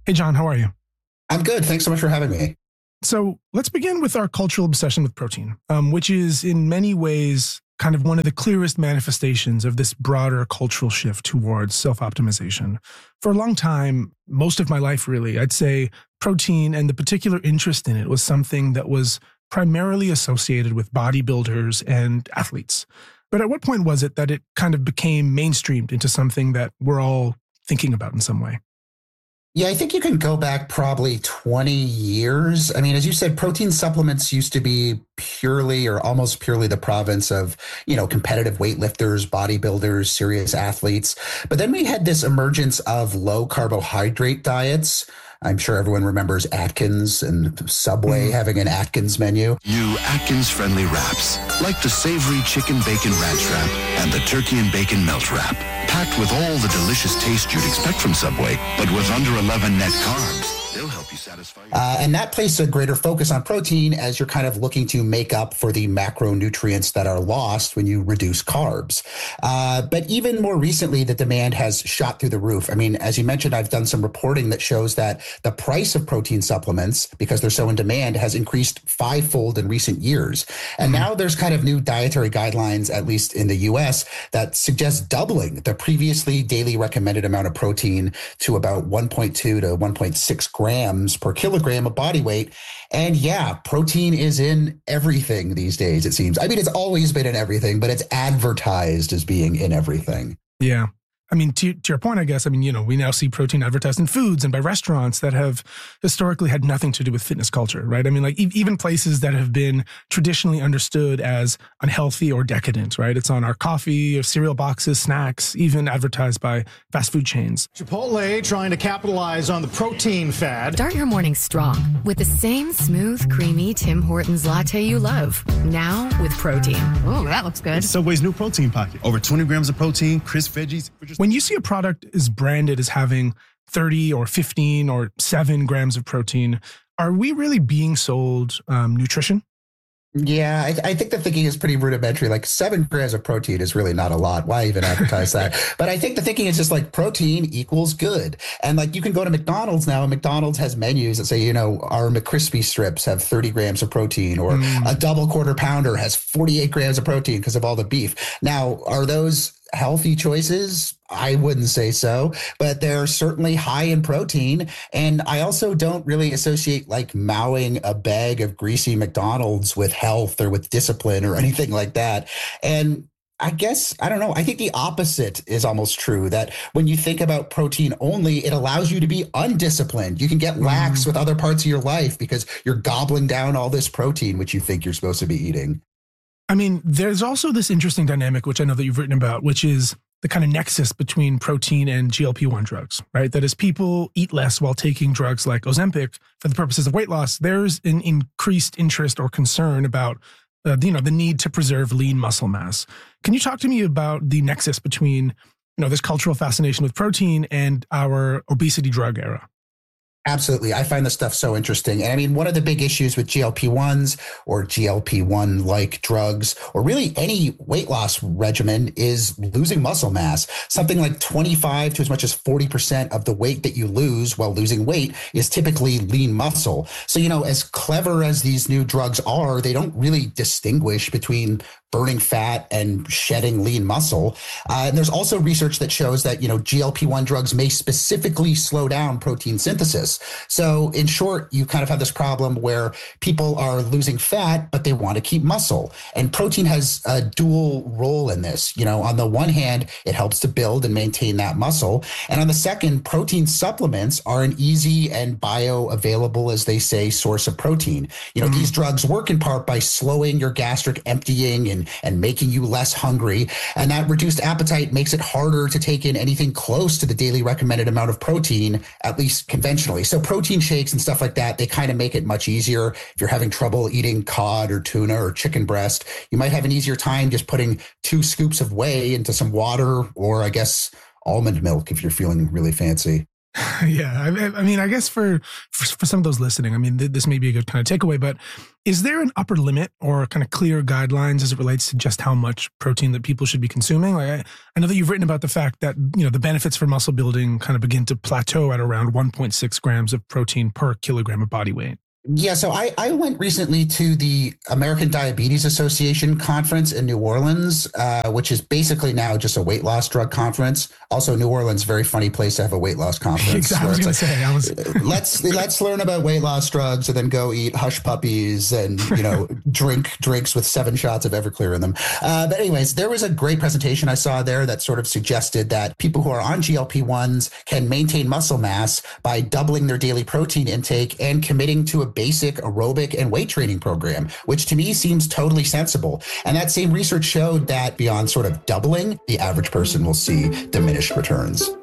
Hey, John, how are you? I'm good. Thanks so much for having me. So let's begin with our cultural obsession with protein, which is in many ways kind of one of the clearest manifestations of this broader cultural shift towards self optimization. For a long time, most of my life, really, I'd say protein and the particular interest in it was something that was primarily associated with bodybuilders and athletes. But at what point was it that it kind of became mainstreamed into something that we're all thinking about in some way? Yeah, I think you can go back probably 20 years. I mean, as you said, protein supplements used to be purely or almost purely the province of, competitive weightlifters, bodybuilders, serious athletes. But then we had this emergence of low carbohydrate diets. I'm sure everyone remembers Atkins and Subway having an Atkins menu. New Atkins friendly wraps, like the savory chicken bacon ranch wrap and the turkey and bacon melt wrap. Packed with all the delicious taste you'd expect from Subway, but with under 11 net carbs. They'll help you satisfy your... And that placed a greater focus on protein as you're kind of looking to make up for the macronutrients that are lost when you reduce carbs. But even more recently, the demand has shot through the roof. I mean, as you mentioned, I've done some reporting that shows that the price of protein supplements, because they're so in demand, has increased fivefold in recent years. And now there's kind of new dietary guidelines, at least in the US, that suggest doubling the previously daily recommended amount of protein to about 1.2 to 1.6 grams per kilogram of body weight. And yeah, protein is in everything these days, it seems. I mean, it's always been in everything, but it's advertised as being in everything. Yeah. I mean, to your point, I guess, we now see protein advertised in foods and by restaurants that have historically had nothing to do with fitness culture, right? I mean, like even places that have been traditionally understood as unhealthy or decadent, right? It's on our coffee or cereal boxes, snacks, even advertised by fast food chains. Chipotle trying to capitalize on the protein fad. Start your morning strong with the same smooth, creamy Tim Hortons latte you love. Now with protein. Oh, that looks good. Subway's new protein pocket. Over 20 grams of protein, crisp veggies. When you see a product is branded as having 30 or 15 or 7 grams of protein, are we really being sold nutrition? Yeah, I think the thinking is pretty rudimentary. Like 7 grams of protein is really not a lot. Why even advertise that? But I think the thinking is just like protein equals good. And like you can go to McDonald's now, and McDonald's has menus that say, our McCrispy strips have 30 grams of protein, or a double quarter pounder has 48 grams of protein because of all the beef. Now, are those healthy choices? I wouldn't say so, but they're certainly high in protein. And I also don't really associate like mowing a bag of greasy McDonald's with health or with discipline or anything like that. And I guess, I don't know, I think the opposite is almost true, that when you think about protein only, it allows you to be undisciplined. You can get lax with other parts of your life because you're gobbling down all this protein, which you think you're supposed to be eating. I mean, there's also this interesting dynamic, which I know that you've written about, which is the kind of nexus between protein and GLP-1 drugs, right? That as people eat less while taking drugs like Ozempic for the purposes of weight loss, there's an increased interest or concern about, the need to preserve lean muscle mass. Can you talk to me about the nexus between, this cultural fascination with protein and our obesity drug era? Absolutely. I find this stuff so interesting. And I mean, one of the big issues with GLP-1s or GLP-1-like drugs, or really any weight loss regimen, is losing muscle mass. Something like 25 to as much as 40% of the weight that you lose while losing weight is typically lean muscle. So, as clever as these new drugs are, they don't really distinguish between burning fat and shedding lean muscle. And there's also research that shows that, GLP-1 drugs may specifically slow down protein synthesis. So in short, you kind of have this problem where people are losing fat, but they want to keep muscle. And protein has a dual role in this. On the one hand, it helps to build and maintain that muscle. And on the second, protein supplements are an easy and bioavailable, as they say, source of protein. These drugs work in part by slowing your gastric emptying and making you less hungry. And that reduced appetite makes it harder to take in anything close to the daily recommended amount of protein, at least conventionally. So protein shakes and stuff like that, they kind of make it much easier. If you're having trouble eating cod or tuna or chicken breast, you might have an easier time just putting 2 scoops of whey into some water, or I guess almond milk if you're feeling really fancy. Yeah, I mean, I guess for some of those listening, I mean, this may be a good kind of takeaway, but is there an upper limit or kind of clear guidelines as it relates to just how much protein that people should be consuming? Like, I know that you've written about the fact that, the benefits for muscle building kind of begin to plateau at around 1.6 grams of protein per kilogram of body weight. Yeah, so I went recently to the American Diabetes Association conference in New Orleans, which is basically now just a weight loss drug conference. Also, New Orleans, very funny place to have a weight loss conference. Exactly. I was going to say, let's learn about weight loss drugs and then go eat hush puppies and drink drinks with 7 shots of Everclear in them. But anyways, there was a great presentation I saw there that sort of suggested that people who are on GLP-1s can maintain muscle mass by doubling their daily protein intake and committing to a basic aerobic and weight training program, which to me seems totally sensible. And that same research showed that beyond sort of doubling, the average person will see diminished returns.